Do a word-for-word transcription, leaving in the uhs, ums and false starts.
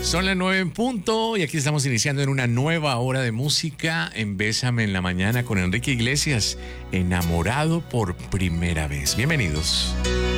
Son las nueve en punto y aquí estamos iniciando en una nueva hora de música en Bésame en la Mañana con Enrique Iglesias, enamorado por primera vez. Bienvenidos.